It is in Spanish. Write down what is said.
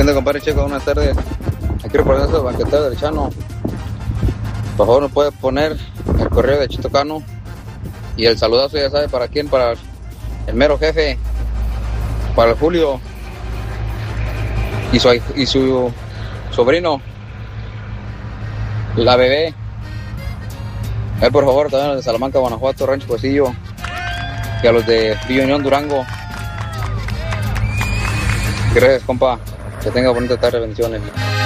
onda, compadre Checo? Buenas tardes. Aquí reportando el banquetero del Chano. Por favor, ¿nos puede poner el correo de Chito Cano? Y el saludazo, ya sabe, ¿para quién? Para el mero jefe, para el Julio y su sobrino, la bebé. Por favor, también a los de Salamanca, Guanajuato, Rancho Cosillo, y a los de Villa Unión, Durango. Gracias, compa. Que tenga bonita tarde, bendiciones.